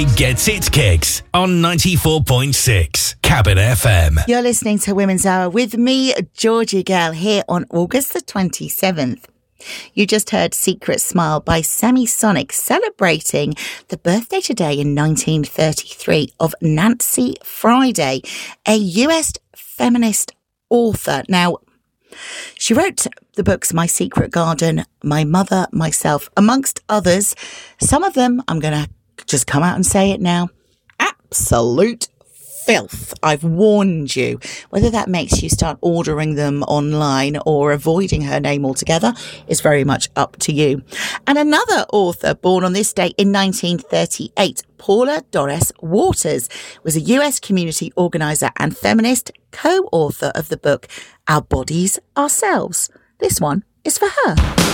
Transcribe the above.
Gets its kicks on 94.6 Cabin FM. You're listening to Women's Hour with me, Georgie Gale, here on August the 27th. You just heard Secret Smile by Semisonic, celebrating the birthday today in 1933 of Nancy Friday, a US feminist author. Now, she wrote the books My Secret Garden, My Mother, Myself, amongst others. Some of them, I'm going to just come out and say it now, absolute filth. I've warned you. Whether that makes you start ordering them online or avoiding her name altogether is very much up to you. And another author born on this day in 1938, Paula Doris Waters, was a US community organizer and feminist, co-author of the book Our Bodies, Ourselves. This one is for her.